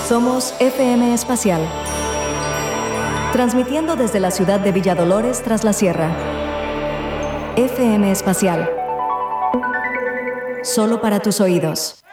Somos FM Espacial, transmitiendo desde la ciudad de Villa Dolores tras la sierra. FM Espacial, solo para tus oídos.